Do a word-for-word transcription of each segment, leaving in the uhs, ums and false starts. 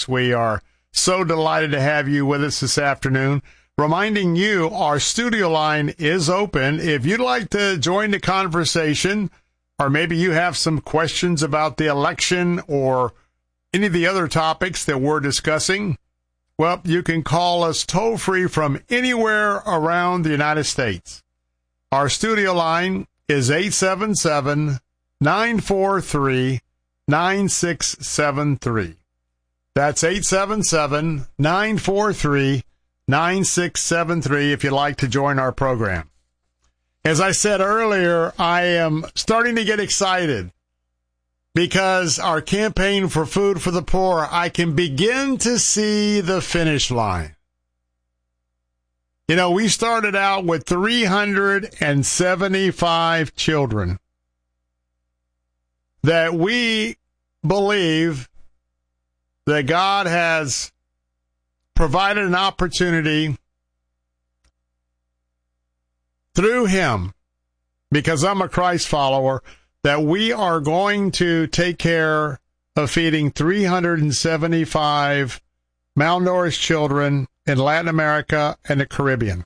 We are so delighted to have you with us this afternoon. Reminding you, our studio line is open. If you'd like to join the conversation, or maybe you have some questions about the election or any of the other topics that we're discussing, well, you can call us toll-free from anywhere around the United States. Our studio line is eight seven seven, nine four three, nine six seven three. That's eight seven seven, nine four three, nine six seven three if you'd like to join our program. As I said earlier, I am starting to get excited because our campaign for Food for the Poor, I can begin to see the finish line. You know, we started out with three hundred seventy-five children that we believe that God has provided an opportunity through him, because I'm a Christ follower, that we are going to take care of feeding three hundred seventy-five malnourished children in Latin America and the Caribbean.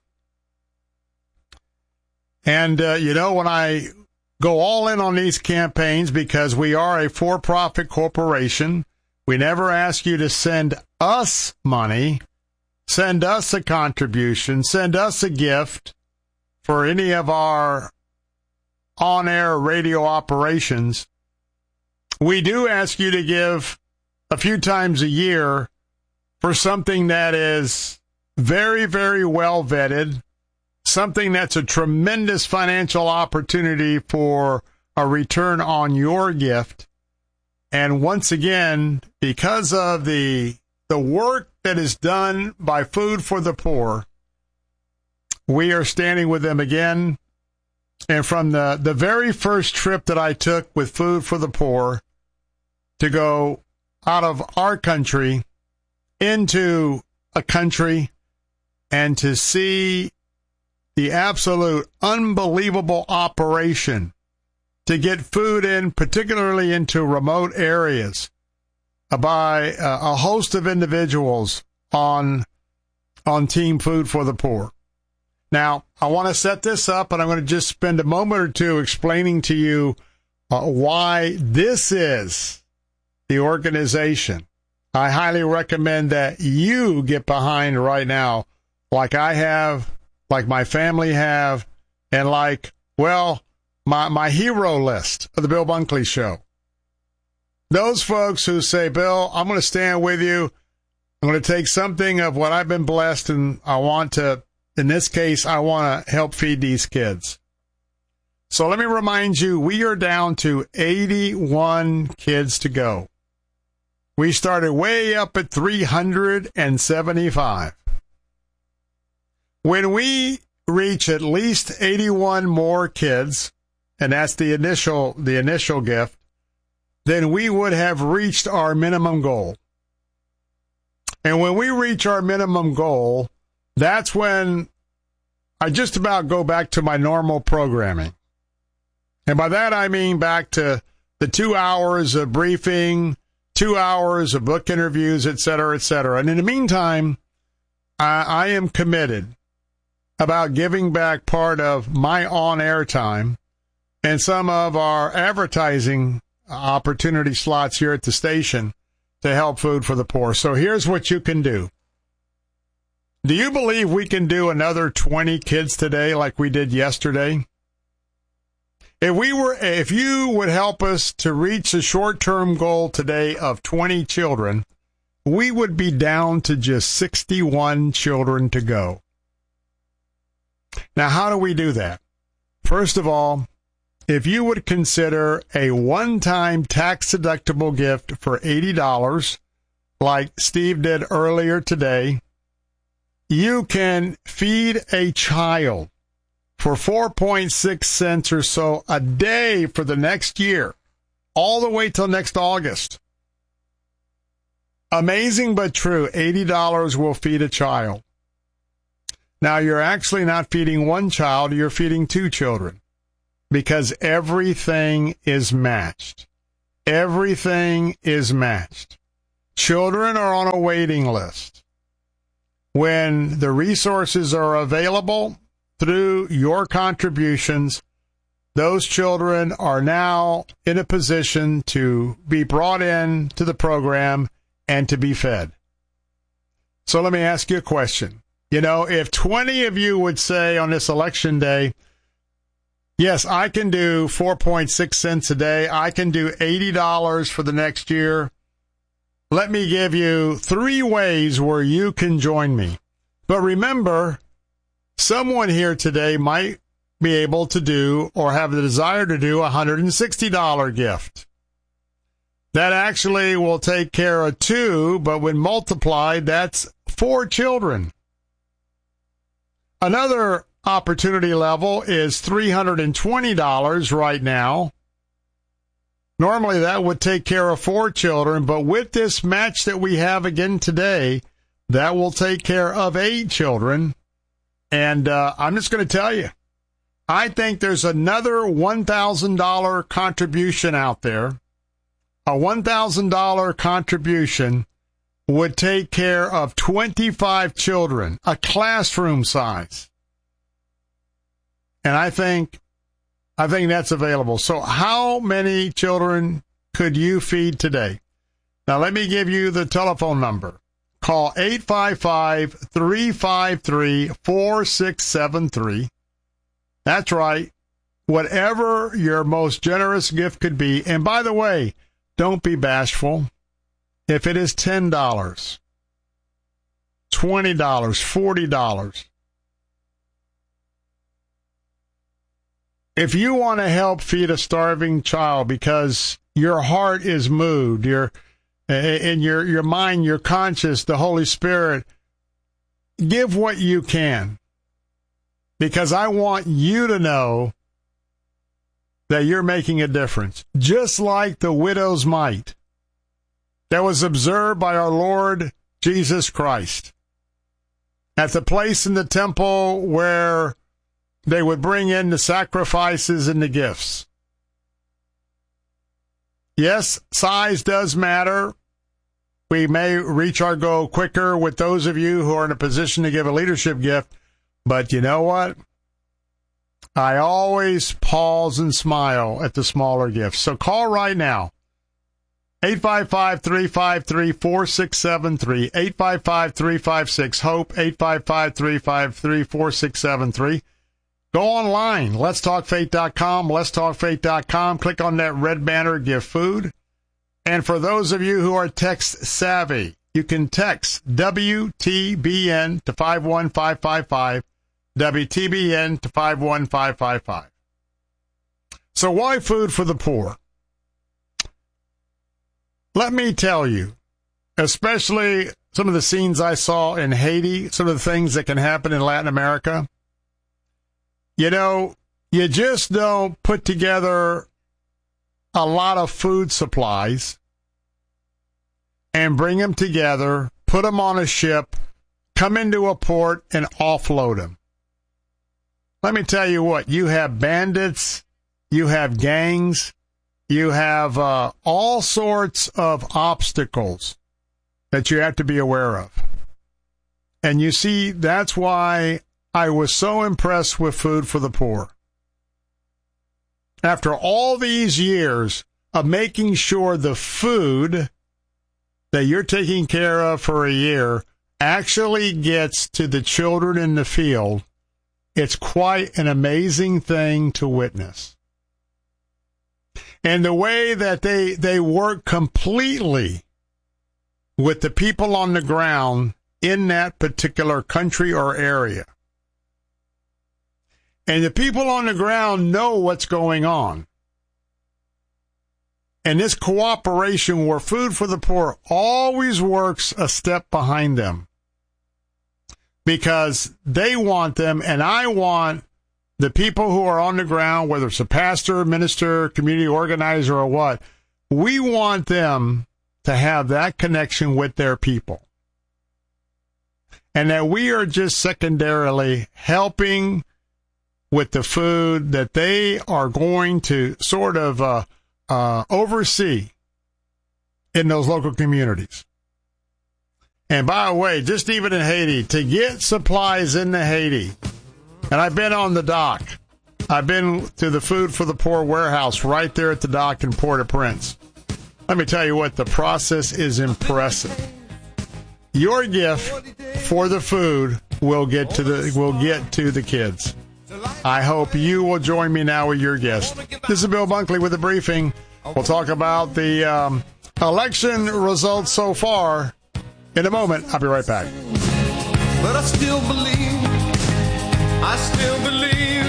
And, uh, you know, when I go all in on these campaigns, because we are a for-profit corporation, we never ask you to send us money, send us a contribution, send us a gift for any of our on-air radio operations. We do ask you to give a few times a year for something that is very, very well vetted, something that's a tremendous financial opportunity for a return on your gift. And once again, because of the the work that is done by Food for the Poor, we are standing with them again. And from the, the very first trip that I took with Food for the Poor to go out of our country into a country and to see the absolute unbelievable operation to get food in, particularly into remote areas, by a host of individuals on, on Team Food for the Poor. Now, I want to set this up, and I'm going to just spend a moment or two explaining to you uh, why this is the organization I highly recommend that you get behind right now, like I have, like my family have, and like, well, my, my hero list of the Bill Bunkley Show. Those folks who say, Bill, I'm going to stand with you. I'm going to take something of what I've been blessed, and I want to, in this case, I want to help feed these kids. So let me remind you, we are down to eighty-one kids to go. We started way up at three hundred seventy-five. When we reach at least eighty-one more kids, and that's the initial, the initial gift, then we would have reached our minimum goal. And when we reach our minimum goal, that's when I just about go back to my normal programming. And by that I mean back to the two hours of briefing, two hours of book interviews, et cetera, et cetera. And in the meantime, I, I am committed about giving back part of my on-air time and some of our advertising opportunity slots here at the station to help Food for the Poor. So here's what you can do. Do you believe we can do another twenty kids today like we did yesterday? If we were, if you would help us to reach a short-term goal today of twenty children, we would be down to just sixty-one children to go. Now, how do we do that? First of all, if you would consider a one-time tax-deductible gift for eighty dollars, like Steve did earlier today, you can feed a child for four point six cents or so a day for the next year, all the way till next August. Amazing but true, eighty dollars will feed a child. Now, you're actually not feeding one child, you're feeding two children, because everything is matched. Everything is matched. Children are on a waiting list. When the resources are available through your contributions, those children are now in a position to be brought in to the program and to be fed. So let me ask you a question. You know, if twenty of you would say on this election day, yes, I can do four point six cents a day, I can do eighty dollars for the next year, let me give you three ways where you can join me. But remember, someone here today might be able to do or have the desire to do a one hundred sixty dollars gift. That actually will take care of two, but when multiplied, that's four children. Another opportunity level is three hundred twenty dollars right now. Normally that would take care of four children, but with this match that we have again today, that will take care of eight children. And uh, I'm just going to tell you, I think there's another one thousand dollars contribution out there. A one thousand dollars contribution would take care of twenty-five children, a classroom size. And I think, I think that's available. So how many children could you feed today? Now, let me give you the telephone number. Call eight five five, three five three, four six seven three. That's right. Whatever your most generous gift could be. And by the way, don't be bashful. If it is ten dollars, twenty dollars, forty dollars, if you want to help feed a starving child because your heart is moved, your in your your mind, your conscience, the Holy Spirit, give what you can. Because I want you to know that you're making a difference. Just like the widow's mite that was observed by our Lord Jesus Christ at the place in the temple where they would bring in the sacrifices and the gifts. Yes, size does matter. We may reach our goal quicker with those of you who are in a position to give a leadership gift. But you know what? I always pause and smile at the smaller gifts. So call right now. eight five five, three five three, four six seven three. eight five five, three five six, HOPE. eight five five, three five three, four six seven three. Go online. Let's talk faith dot com. let's talk faith dot com. Click on that red banner, give food. And for those of you who are text savvy, you can text W T B N to five one five five five. W T B N to five one five five five. So why food for the poor? Let me tell you, especially some of the scenes I saw in Haiti, some of the things that can happen in Latin America. You know, you just don't put together a lot of food supplies and bring them together, put them on a ship, come into a port, and offload them. Let me tell you what, you have bandits, you have gangs, you have uh, all sorts of obstacles that you have to be aware of. And you see, that's why I was so impressed with Food for the Poor. After all these years of making sure the food that you're taking care of for a year actually gets to the children in the field, it's quite an amazing thing to witness. And the way that they, they work completely with the people on the ground in that particular country or area. And the people on the ground know what's going on. And this cooperation where Food for the Poor always works a step behind them. Because they want them, and I want the people who are on the ground, whether it's a pastor, minister, community organizer, or what, we want them to have that connection with their people. And that we are just secondarily helping with the food that they are going to sort of uh, uh, oversee in those local communities. And by the way, just even in Haiti, to get supplies into Haiti, and I've been on the dock. I've been to the Food for the Poor warehouse right there at the dock in Port-au-Prince. Let me tell you what, the process is impressive. Your gift for the food will get to the will get to the kids. I hope you will join me now with your guest. This is Bill Bunkley with a briefing. We'll talk about the um, election results so far in a moment. I'll be right back. But I still believe, I still believe.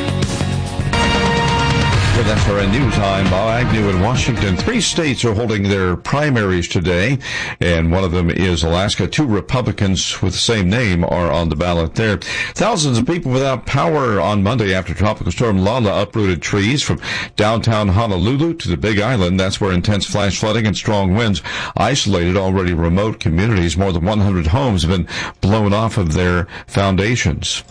With S R N News, I'm Bob Agnew in Washington. Three states are holding their primaries today, and one of them is Alaska. Two Republicans with the same name are on the ballot there. Thousands of people without power on Monday after Tropical Storm Lala uprooted trees from downtown Honolulu to the Big Island. That's where intense flash flooding and strong winds isolated already remote communities. More than one hundred homes have been blown off of their foundations.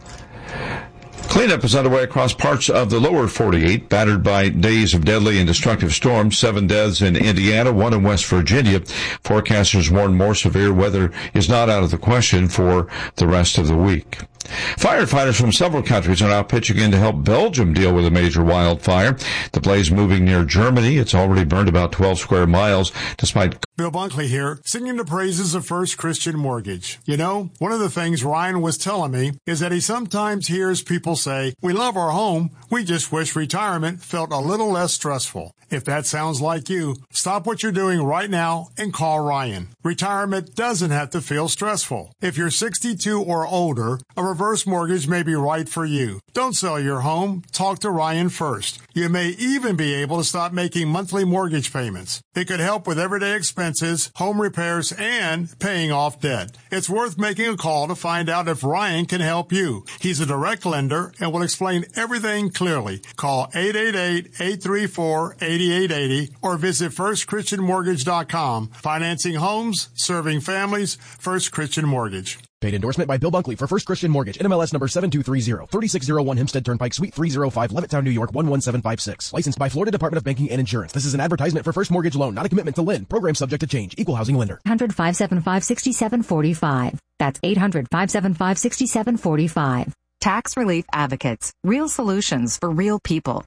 Cleanup is underway across parts of the lower forty-eight, battered by days of deadly and destructive storms. Seven deaths in Indiana, one in West Virginia. Forecasters warn more severe weather is not out of the question for the rest of the week. Firefighters from several countries are now pitching in to help Belgium deal with a major wildfire. The blaze moving near Germany. It's already burned about twelve square miles, despite... Bill Bunkley here, singing the praises of First Christian Mortgage. You know, one of the things Ryan was telling me is that he sometimes hears people say, we love our home, we just wish retirement felt a little less stressful. If that sounds like you, stop what you're doing right now and call Ryan. Retirement doesn't have to feel stressful. If you're sixty-two or older, a reverse mortgage may be right for you. Don't sell your home. Talk to Ryan first. You may even be able to stop making monthly mortgage payments. It could help with everyday expenses, home repairs, and paying off debt. It's worth making a call to find out if Ryan can help you. He's a direct lender and will explain everything clearly. Call eight eight eight, eight three four, eight eight eight zero or visit first christian mortgage dot com. Financing homes, serving families, First Christian Mortgage. Paid endorsement by Bill Bunkley for First Christian Mortgage, N M L S number seven two three zero, three six zero one Hempstead Turnpike, Suite three oh five, Levittown, New York, one one seven five six. Licensed by Florida Department of Banking and Insurance. This is an advertisement for First Mortgage Loan, not a commitment to lend. Program subject to change. Equal housing lender. eight hundred, five seven five, six seven four five. That's eight hundred, five seven five, six seven four five. Tax Relief Advocates. Real solutions for real people.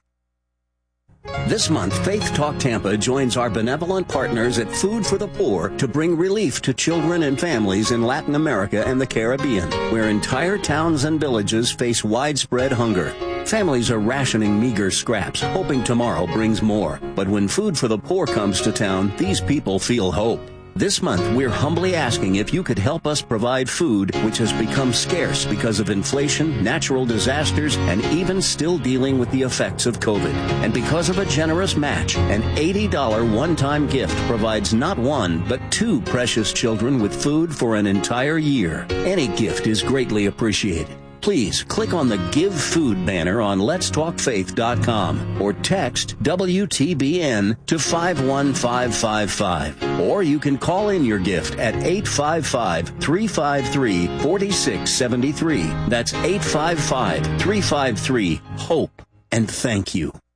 This month, Faith Talk Tampa joins our benevolent partners at Food for the Poor to bring relief to children and families in Latin America and the Caribbean, where entire towns and villages face widespread hunger. Families are rationing meager scraps, hoping tomorrow brings more. But when Food for the Poor comes to town, these people feel hope. This month, we're humbly asking if you could help us provide food, which has become scarce because of inflation, natural disasters, and even still dealing with the effects of COVID. And because of a generous match, an eighty dollars one-time gift provides not one, but two precious children with food for an entire year. Any gift is greatly appreciated. Please click on the Give Food banner on lets talk faith dot com or text W T B N to five one five five five. Or you can call in your gift at eight five five, three five three, four six seven three. That's eight five five, three five three, HOPE. And thank you.